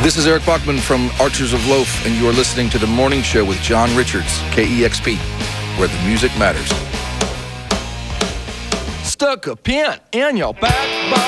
This is Eric Bachman from Archers of Loaf, and you are listening to The Morning Show with John Richards, KEXP, where the music matters. Stuck a pin in your backbone.